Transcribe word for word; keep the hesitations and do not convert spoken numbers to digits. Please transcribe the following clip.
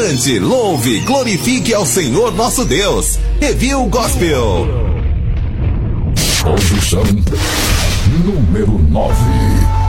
Cante, louve, glorifique ao Senhor nosso Deus. Review Gospel. Posição número nove.